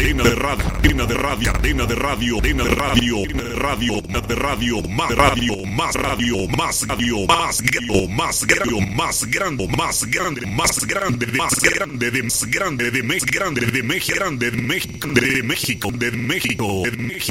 cadena de radio, cadena de radio, cadena de radio, cadena de radio, cadena de radio, de radio, más radio, más radio, más radio, más radio, más radio, más grande, más grande, más grande, más grande, de más grande, de México, grande de México, de México, de México, de México.